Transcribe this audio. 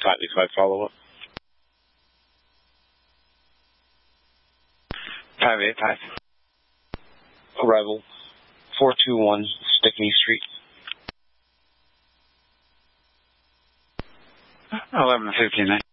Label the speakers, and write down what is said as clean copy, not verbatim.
Speaker 1: slightly side follow-up. 585. Arrival 421 Stickney Street.
Speaker 2: 11:59.